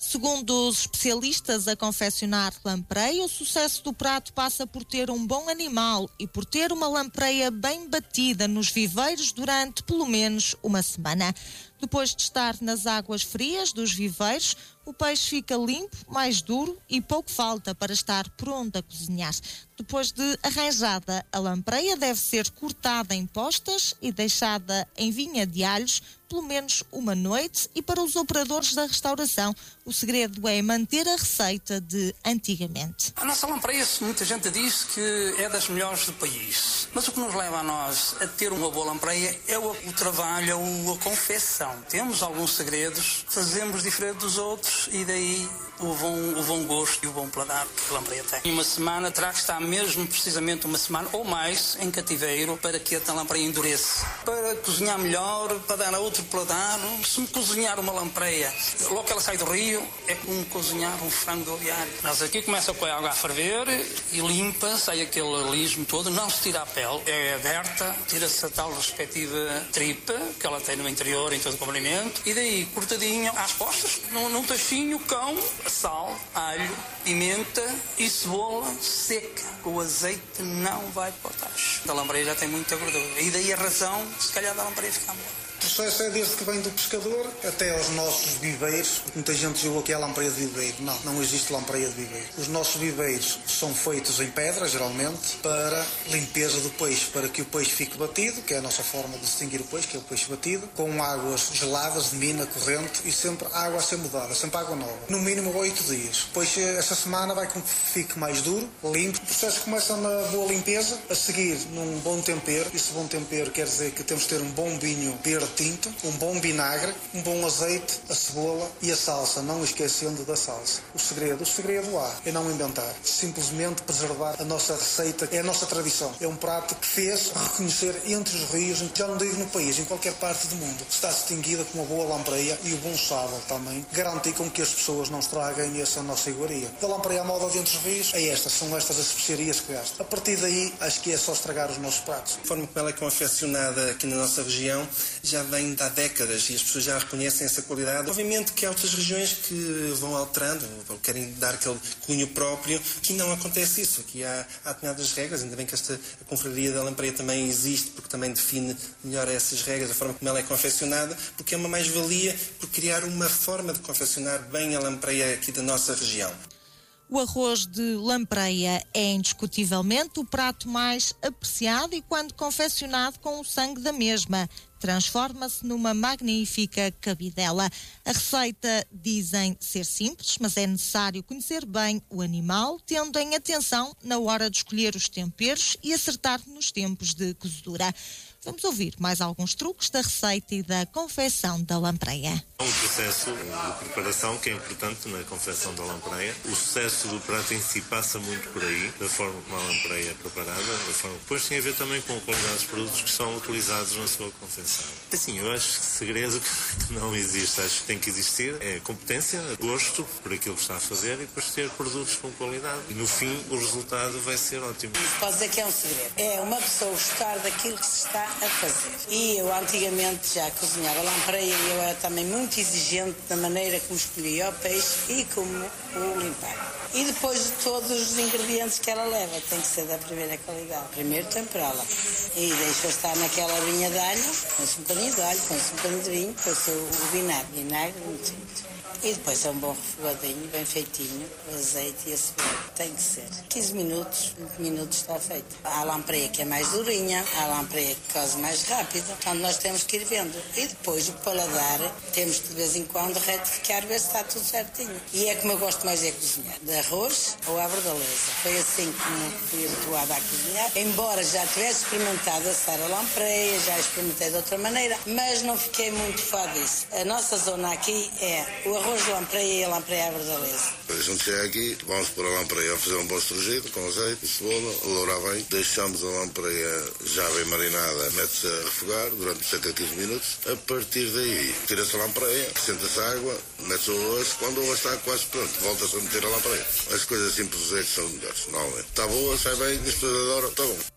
Segundo os especialistas a confeccionar lampreia, o sucesso do prato passa por ter um bom animal e por ter uma lampreia bem batida nos viveiros durante pelo menos uma semana. Depois de estar nas águas frias dos viveiros, o peixe fica limpo, mais duro e pouco falta para estar pronto a cozinhar. Depois de arranjada, a lampreia deve ser cortada em postas e deixada em vinha de alhos pelo menos uma noite, e para os operadores da restauração, o segredo é manter a receita de antigamente. A nossa lampreia, muita gente diz que é das melhores do país, mas o que nos leva a nós a ter uma boa lampreia é o, o trabalho, a, a confecção. Temos alguns segredos, fazemos diferente dos outros e daí o bom, o bom gosto e o bom paladar que a lampreia tem. Em uma semana terá que estar mesmo precisamente uma semana ou mais em cativeiro para que a lampreia endureça. Para cozinhar melhor, para dar a outro paladar, se me cozinhar uma lampreia, logo que ela sai do rio, é como cozinhar um frango do aviário. Mas aqui começa com a água a ferver e limpa, sai aquele lismo todo, não se tira a pele, é aberta, tira-se a tal respectiva tripa que ela tem no interior, em todo o comprimento, e daí cortadinho às postas, num, num tachinho com sal, alho, pimenta e cebola seca. O azeite não vai para o tacho. A lampreia já tem muita gordura. E daí a razão, se calhar, da lampreia ficar melhor. O processo é desde que vem do pescador até aos nossos viveiros. Muita gente julga que é lampreia de viveiro. Não, não existe lampreia de viveiro. Os nossos viveiros são feitos em pedra, geralmente, para limpeza do peixe, para que o peixe fique batido, que é a nossa forma de distinguir o peixe, que é o peixe batido, com águas geladas de mina corrente e sempre água a ser mudada, sempre água nova. No mínimo oito dias. O peixe, essa semana, vai com que fique mais duro, limpo. O processo começa na boa limpeza, a seguir num bom tempero. Esse bom tempero quer dizer que temos de ter um bom vinho verde tinto, um bom vinagre, um bom azeite, a cebola e a salsa, não esquecendo da salsa. O segredo, o segredo há, é não inventar, simplesmente preservar a nossa receita, é a nossa tradição. É um prato que fez reconhecer entre os rios, já não digo no país, em qualquer parte do mundo, está distinguida com a boa lampreia e o bom sábado também, garantir com que as pessoas não estraguem essa nossa iguaria. Da lampreia à moda dentro dos rios, é estas, são estas as especiarias que gasta. A partir daí, acho que é só estragar os nossos pratos. A forma como ela é confeccionada aqui na nossa região já vem de há décadas e as pessoas já reconhecem essa qualidade. Obviamente que há outras regiões que vão alterando, ou querem dar aquele cunho próprio. Aqui não acontece isso. Aqui há, há determinadas regras, ainda bem que esta a confraria da lampreia também existe, porque também define melhor essas regras, a forma como ela é confeccionada, porque é uma mais-valia por criar uma forma de confeccionar bem a lampreia aqui da nossa região. O arroz de lampreia é indiscutivelmente o prato mais apreciado e, quando confeccionado com o sangue da mesma, transforma-se numa magnífica cabidela. A receita dizem ser simples, mas é necessário conhecer bem o animal, tendo em atenção na hora de escolher os temperos e acertar nos tempos de cozedura. Vamos ouvir mais alguns truques da receita e da confecção da lampreia. Há um processo de preparação que é importante na confecção da lampreia. O sucesso do prato em si passa muito por aí, da forma como a lampreia é preparada, da forma que depois tem a ver também com a qualidade dos produtos que são utilizados na sua confecção. Assim, eu acho que segredo que não existe, acho que tem que existir é competência, gosto por aquilo que está a fazer e depois ter produtos com qualidade. E no fim o resultado vai ser ótimo. Pode dizer que é um segredo. É uma pessoa gostar daquilo que se está a fazer. E eu antigamente já cozinhava lampreia e eu era também muito exigente da maneira como escolhia o peixe e como o limpava. E depois de todos os ingredientes que ela leva, tem que ser da primeira qualidade. Primeiro temperá-la e deixa estar naquela vinha de alho, põe-se um bocadinho de alho, põe-se um bocadinho de vinho, põe-se o vinagre, vinagre muito simples. E depois é um bom refogadinho, bem feitinho, o azeite e a cebola. Tem que ser. quinze minutos, vinte minutos está feito. Há a lampreia que é mais durinha, há a lampreia que coze mais rápido. Portanto, nós temos que ir vendo. E depois o paladar, temos que de vez em quando retificar, ver se está tudo certinho. E é como eu gosto mais de cozinhar. De arroz ou à bordaleza. Foi assim como fui habituada a cozinhar. Embora já tivesse experimentado assar a lampreia, já experimentei de outra maneira, mas não fiquei muito fã disso. A nossa zona aqui é o arroz de lampreia e a lampreia à bordaleza. A gente chega aqui, vamos pôr a lampreia a fazer um bom estrugido com azeite e cebola, lourar bem, deixamos a lampreia já bem marinada, mete-se a refogar durante cerca de quinze minutos. A partir daí, tira-se a lampreia, acrescenta-se a água, mete-se o osso, quando o osso está quase pronto, volta-se a meter a lampreia. As coisas simples é que são melhores, normalmente. Está boa, sai bem, as pessoas adoram, está bom.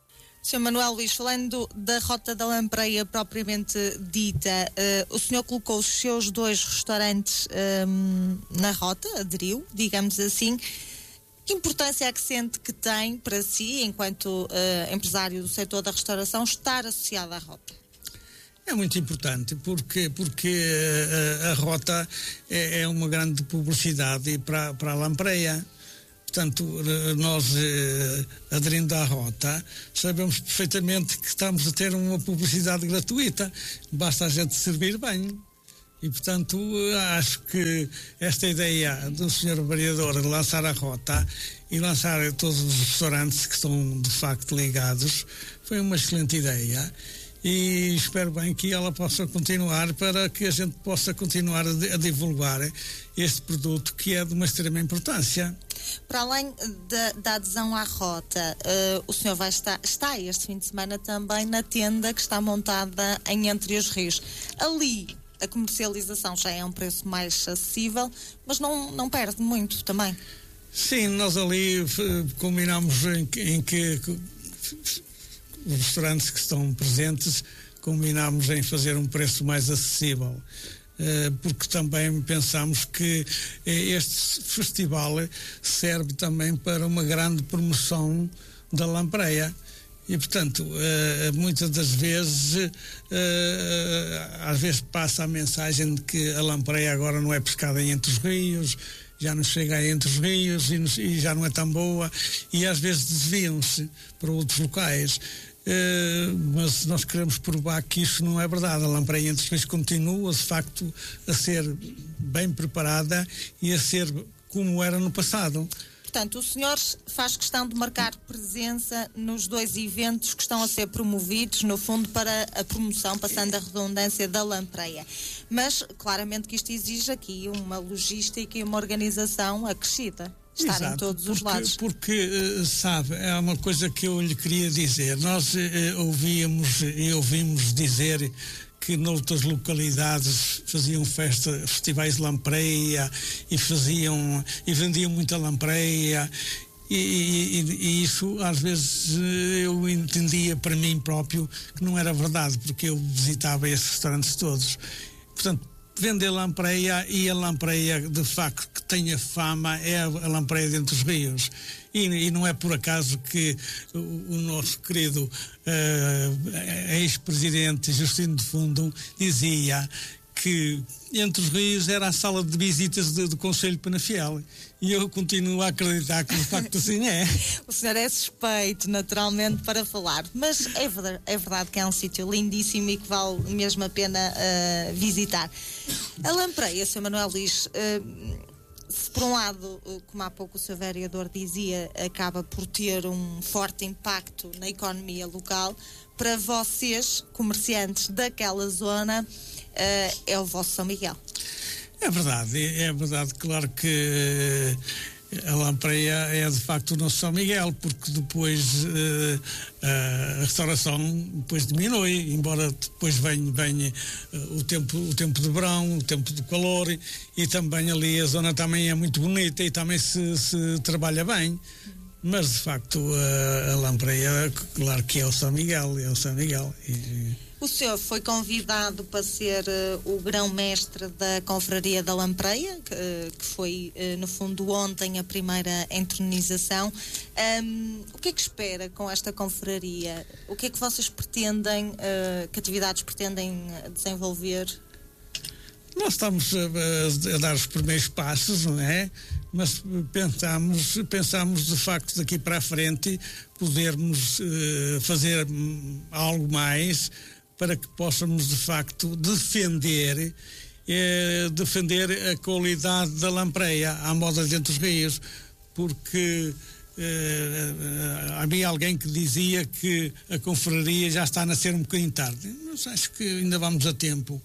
senhor Manuel Luís, falando da Rota da Lampreia propriamente dita, uh, o senhor colocou os seus dois restaurantes um, na rota, aderiu, digamos assim. Que importância é que sente que tem para si, enquanto uh, empresário do setor da restauração, estar associado à rota? É muito importante, porque, porque a, a rota é, é uma grande publicidade para, para a Lampreia. Portanto, nós, eh, aderindo à rota, sabemos perfeitamente que estamos a ter uma publicidade gratuita. Basta a gente servir bem. E, portanto, acho que esta ideia do senhor vereador de lançar a rota e lançar todos os restaurantes que estão, de facto, ligados, foi uma excelente ideia. E espero bem que ela possa continuar para que a gente possa continuar a, a divulgar este produto que é de uma extrema importância. Para além da, da adesão à rota, uh, o senhor vai estar, está este fim de semana também na tenda que está montada em Entre os Rios. Ali a comercialização já é um preço mais acessível, mas não, não perde muito também. Sim, nós ali uh, combinamos em, em que... os restaurantes que estão presentes, combinámos em fazer um preço mais acessível, porque também pensamos que este festival serve também para uma grande promoção da Lampreia. E, portanto, muitas das vezes, às vezes passa a mensagem de que a Lampreia agora não é pescada em Entre os Rios, já não chega a Entre os Rios e, e já não é tão boa, e às vezes desviam-se para outros locais. Uh, mas nós queremos provar que isso não é verdade. A Lampreia Entre os Rios continua, de facto, a ser bem preparada e a ser como era no passado. Portanto, o senhor faz questão de marcar presença nos dois eventos que estão a ser promovidos, no fundo, para a promoção, passando a redundância, da Lampreia. Mas, claramente, que isto exige aqui uma logística e uma organização acrescida. Estar Exato, em todos porque, os lados. Porque, sabe, é uma coisa que eu lhe queria dizer. Nós eh, ouvíamos e ouvimos dizer que noutras localidades faziam festa, festivais de lampreia e faziam e vendiam muita lampreia. E, e, e isso às vezes eu entendia para mim próprio que não era verdade, porque eu visitava esses restaurantes todos. Portanto, vender lampreia, e a lampreia de facto que tem a fama é a lampreia de Entre os Rios, e, e não é por acaso que o, o nosso querido uh, ex-presidente Justino de Fundo dizia que Entre os Rios era a sala de visitas do, do Conselho Penafiel, e eu continuo a acreditar que de facto assim é. O senhor é suspeito, naturalmente, para falar, mas é verdade, é verdade que é um sítio lindíssimo e que vale mesmo a pena uh, visitar. A Lampreia, senhor Manuel Luís, uh, se por um lado, como há pouco o senhor vereador dizia, acaba por ter um forte impacto na economia local, para vocês, comerciantes daquela zona, uh, é o vosso São Miguel. É verdade, é verdade, claro que a Lampreia é de facto o nosso São Miguel, porque depois uh, a restauração depois diminui, embora depois venha, venha uh, o, tempo, o tempo de verão, o tempo de calor, e, e também ali a zona também é muito bonita e também se, se trabalha bem. Mas de facto a, a Lampreia, claro que é o São Miguel, é o São Miguel. E, o senhor foi convidado para ser uh, o grão-mestre da Confraria da Lampreia, que, uh, que foi, uh, no fundo, ontem a primeira entronização. Um, o que é que espera com esta confraria? O que é que vocês pretendem, uh, que atividades pretendem desenvolver? Nós estamos a, a dar os primeiros passos, não é? Mas pensamos, pensamos de facto daqui para a frente podermos uh, fazer algo mais para que possamos de facto defender eh, defender a qualidade da lampreia à moda de Entre os Rios, porque eh, havia alguém que dizia que a confraria já está a nascer um bocadinho tarde. Mas acho que ainda vamos a tempo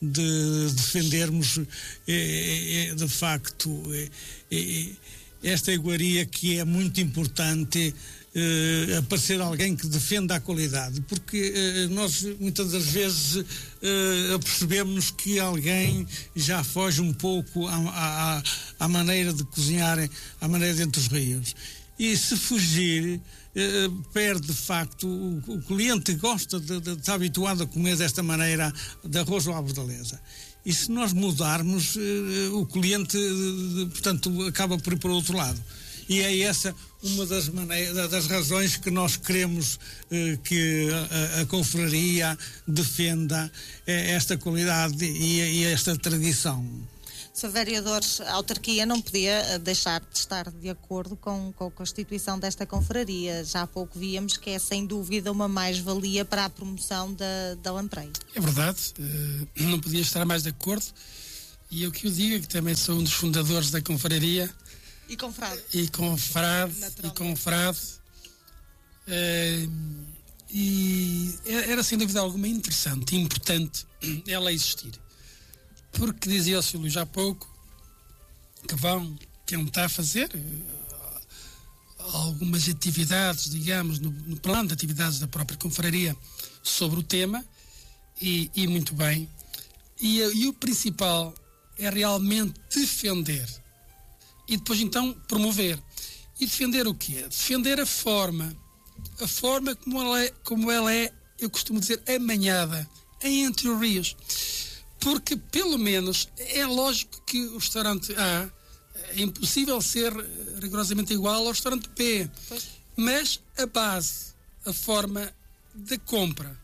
de defendermos eh, eh, de facto eh, eh, esta iguaria, que é muito importante. Uh, aparecer alguém que defenda a qualidade, porque uh, nós muitas das vezes uh, percebemos que alguém já foge um pouco à, à, à maneira de cozinhar, à maneira de Entre os Rios, e se fugir eh, perde de facto, o, o cliente gosta de, de, de estar habituado a comer desta maneira de arroz à bordaleza. E se nós mudarmos, eh, o cliente, eh, portanto, acaba por ir para o outro lado. E é essa uma das, maneiras, das razões que nós queremos eh, que a, a confraria defenda eh, esta qualidade e, e esta tradição. senhor Vereador, a autarquia não podia deixar de estar de acordo com, com a constituição desta confraria. Já há pouco víamos que é sem dúvida uma mais-valia para a promoção da, da lampreia. É verdade, uh, não podia estar mais de acordo. E eu que o digo, que também sou um dos fundadores da confraria. E confrade. E confrade, e confrade. Uh, e era sem dúvida alguma interessante e importante ela existir. Porque dizia o senhor Luís há pouco que vão tentar a fazer uh, algumas atividades, digamos, no, no plano de atividades da própria confraria sobre o tema, e, e muito bem. E, e o principal é realmente defender e depois então promover. E defender o quê? Defender a forma, a forma como ela é, como ela é, eu costumo dizer, amanhada, em Entre os Rios. Porque, pelo menos, é lógico que o restaurante A é impossível ser rigorosamente igual ao restaurante B. Pois. Mas a base, a forma de compra,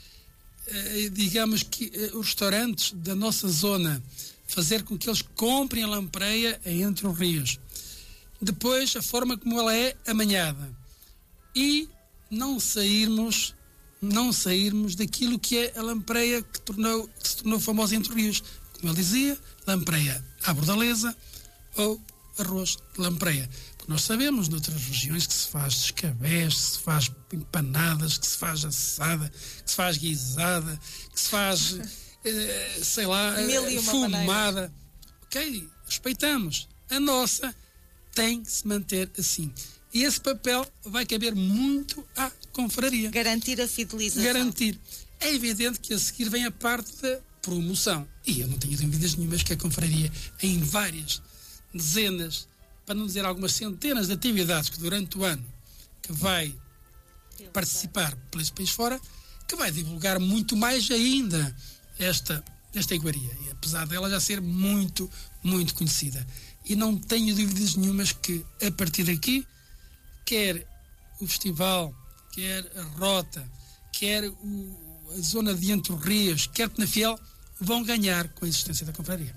eh, digamos que eh, os restaurantes da nossa zona, fazer com que eles comprem a lampreia é Entre os Rios. Depois, a forma como ela é amanhada. E não sairmos... não sairmos daquilo que é a lampreia que, tornou, que se tornou famosa Entre os Rios. Como ele dizia, lampreia à bordaleza ou arroz de lampreia. Porque nós sabemos, noutras regiões, que se faz escabés, que se faz empanadas, que se faz assada, que se faz guisada, que se faz, eh, sei lá, fumada. Ok, respeitamos. A nossa tem que se manter assim. E esse papel vai caber muito à confraria. Garantir a fidelização. Garantir. É evidente que a seguir vem a parte da promoção. E eu não tenho dúvidas nenhumas que a confraria, em várias dezenas, para não dizer algumas centenas de atividades que durante o ano que vai participar por esse país fora, que vai divulgar muito mais ainda esta, esta iguaria. E apesar dela já ser muito, muito conhecida. E não tenho dúvidas nenhumas que, a partir daqui, quer o festival, quer a rota, quer o, a zona de Entre os Rios, quer Penafiel, vão ganhar com a existência da confraria.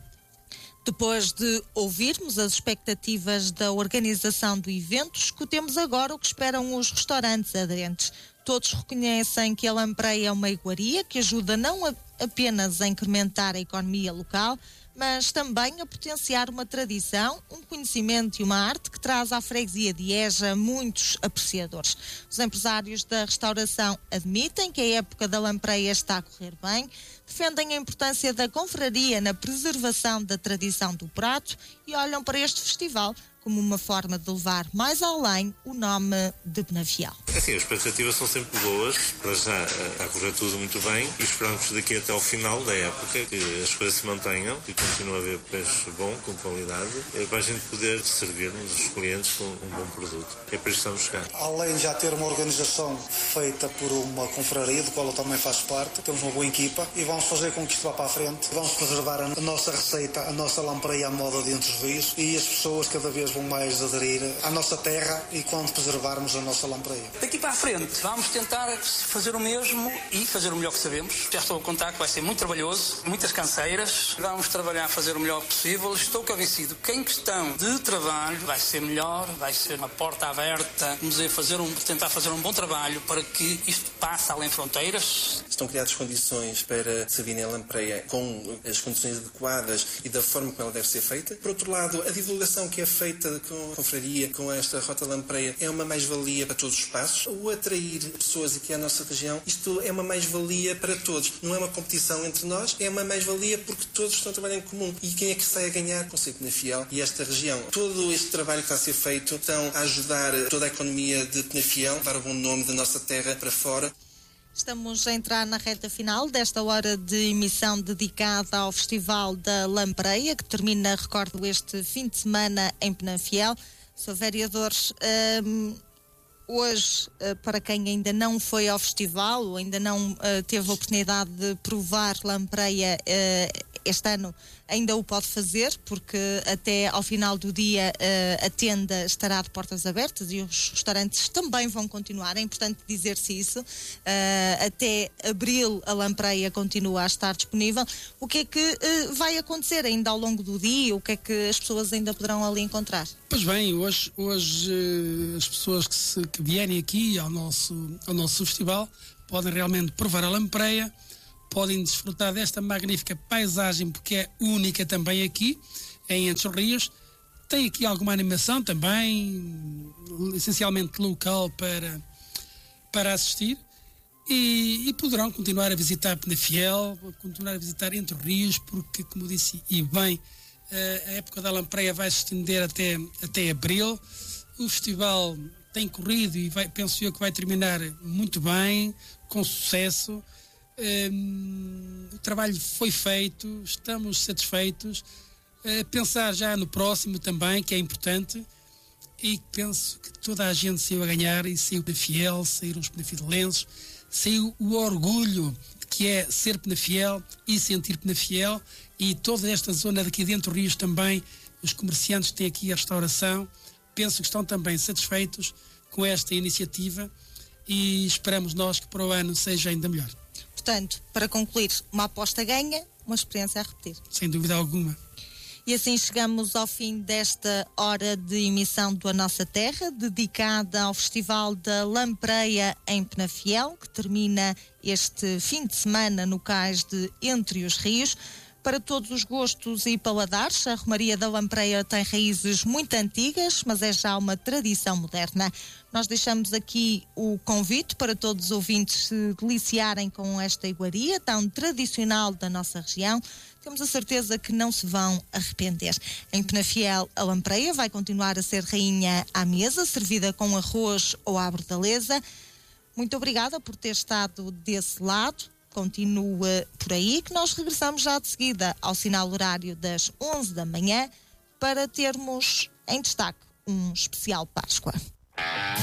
Depois de ouvirmos as expectativas da organização do evento, escutemos agora o que esperam os restaurantes aderentes. Todos reconhecem que a lampreia é uma iguaria que ajuda não a, apenas a incrementar a economia local, mas também a potenciar uma tradição, um conhecimento e uma arte que traz à freguesia de Eja muitos apreciadores. Os empresários da restauração admitem que a época da lampreia está a correr bem, defendem a importância da confraria na preservação da tradição do prato e olham para este festival como uma forma de levar mais além o nome de Penafiel. Assim, as expectativas são sempre boas, para já está a correr tudo muito bem e esperamos daqui até ao final da época que as coisas se mantenham e continue a haver peixe bom, com qualidade, para a gente poder servir-nos os clientes com um bom produto. É para isso que estamos chegar. Além de já ter uma organização feita por uma confraria, do qual eu também faço parte, temos uma boa equipa e vamos fazer com que isto vá para a frente. Vamos preservar a nossa receita, a nossa lampreia à moda de Entre os Rios e as pessoas cada vez vão mais aderir à nossa terra e quando preservarmos a nossa lampreia. Daqui para a frente, vamos tentar fazer o mesmo e fazer o melhor que sabemos. Já estou a contar que vai ser muito trabalhoso, muitas canseiras. Vamos trabalhar a fazer o melhor possível. Estou convencido que em questão de trabalho vai ser melhor, vai ser uma porta aberta. Vamos a fazer um, tentar fazer um bom trabalho para que isto passe além fronteiras. Estão criadas condições para servirem a lampreia com as condições adequadas e da forma como ela deve ser feita. Por outro lado, a divulgação que é feita com a confraria, com esta rota lampreia, é uma mais-valia para todos os espaços. O atrair pessoas aqui à nossa região, isto é uma mais-valia para todos. Não é uma competição entre nós, é uma mais-valia porque todos estão a trabalhar em comum. E quem é que sai a ganhar? O conceito de Penafiel e esta região. Todo este trabalho que está a ser feito estão a ajudar toda a economia de Penafiel, levar o bom nome da nossa terra para fora. Estamos a entrar na reta final desta hora de emissão dedicada ao Festival da Lampreia, que termina, recordo, este fim de semana em Penafiel. senhor Vereador, hum, hoje, para quem ainda não foi ao festival ou ainda não teve a oportunidade de provar lampreia este ano, ainda o pode fazer, porque até ao final do dia a tenda estará de portas abertas e os restaurantes também vão continuar. É importante dizer-se isso. Até abril a lampreia continua a estar disponível. O que é que vai acontecer ainda ao longo do dia? O que é que as pessoas ainda poderão ali encontrar? Pois bem, hoje, hoje as pessoas que, se, que vierem aqui ao nosso, ao nosso festival podem realmente provar a lampreia, podem desfrutar desta magnífica paisagem, porque é única também aqui, em Entre os Rios. Tem aqui alguma animação também, essencialmente local para, para assistir. E, e poderão continuar a visitar Penafiel, continuar a visitar Entre os Rios, porque, como disse, e bem, a época da lampreia vai se estender até, até abril. O festival tem corrido e vai, penso eu que vai terminar muito bem, com sucesso. Um, o trabalho foi feito, estamos satisfeitos. Uh, pensar já no próximo também, que é importante, e penso que toda a gente saiu a ganhar, e saiu Penafiel, saíram os penafidelenses, saiu o orgulho que é ser Penafiel e sentir Penafiel, e toda esta zona daqui dentro dos rios também, os comerciantes que têm aqui a restauração, penso que estão também satisfeitos com esta iniciativa, e esperamos nós que para o ano seja ainda melhor. Portanto, para concluir, uma aposta ganha, uma experiência a repetir. Sem dúvida alguma. E assim chegamos ao fim desta hora de emissão do A Nossa Terra, dedicada ao Festival da Lampreia em Penafiel, que termina este fim de semana no cais de Entre os Rios. Para todos os gostos e paladares, a Romaria da Lampreia tem raízes muito antigas, mas é já uma tradição moderna. Nós deixamos aqui o convite para todos os ouvintes se deliciarem com esta iguaria tão tradicional da nossa região. Temos a certeza que não se vão arrepender. Em Penafiel, a lampreia vai continuar a ser rainha à mesa, servida com arroz ou à bordaleza. Muito obrigada por ter estado desse lado. Continua por aí, que nós regressamos já de seguida ao sinal horário das onze da manhã para termos em destaque um especial Páscoa.